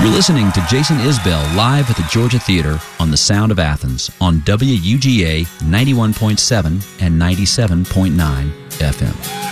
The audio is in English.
You're listening to Jason Isbell live at the Georgia Theater on the Sound of Athens on WUGA 91.7 and 97.9 FM.